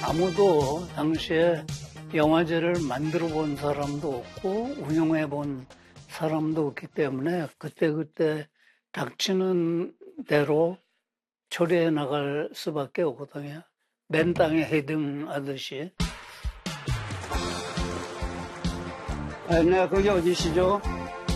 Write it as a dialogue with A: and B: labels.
A: 아무도 당시에 영화제를 만들어 본 사람도 없고 운영해 본 사람도 없기 때문에 그때그때 닥치는 대로 처리해 나갈 수밖에 없거든요. 맨 땅에 헤딩하듯이. 네, 거기 어디시죠?